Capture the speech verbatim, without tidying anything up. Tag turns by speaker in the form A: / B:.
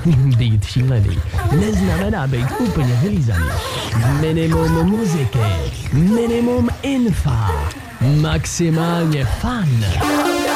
A: Být šílený neznamená být úplně vylízaný. Minimum muziky, minimum infa, maximálně fun.